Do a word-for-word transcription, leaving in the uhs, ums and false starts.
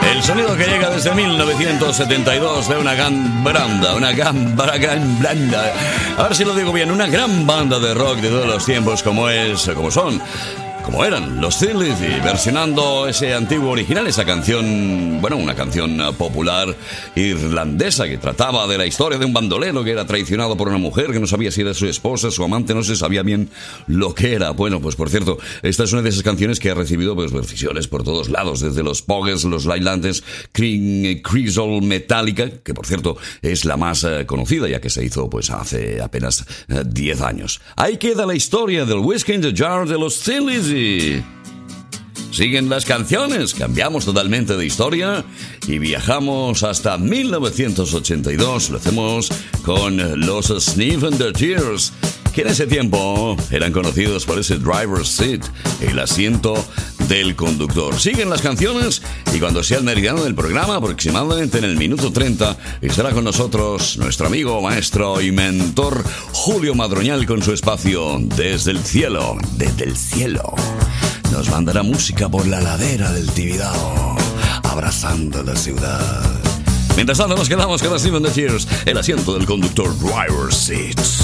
El sonido que llega desde mil novecientos setenta y dos de una gran banda, una gran, gran banda, a ver si lo digo bien, una gran banda de rock de todos los tiempos como es, como son, como eran los Thin Lizzy, versionando ese antiguo original, esa canción, bueno, una canción popular irlandesa que trataba de la historia de un bandolero que era traicionado por una mujer que no sabía si era su esposa, su amante, no se sabía bien lo que era. Bueno, pues por cierto, esta es una de esas canciones que ha recibido pues versiones por todos lados, desde los Pogues, los Lightlanders, Creasol, Metallica, que por cierto es la más eh, conocida ya que se hizo pues hace apenas diez años. Ahí queda la historia del Whiskey in the Jar de los Thin Lizzy. Siguen las canciones, cambiamos totalmente de historia y viajamos hasta mil novecientos ochenta y dos. Lo hacemos con los Sniff and the Tears, que en ese tiempo eran conocidos por ese driver's seat, el asiento del conductor. Siguen las canciones y cuando sea el meridiano del programa, aproximadamente en el minuto treinta, estará con nosotros nuestro amigo, maestro y mentor Julio Madroñal con su espacio Desde el Cielo, desde el cielo. Nos mandará música por la ladera del Tibidabo, abrazando la ciudad. Mientras tanto nos quedamos con las Sniff and the Tears, el asiento del conductor driver's seat.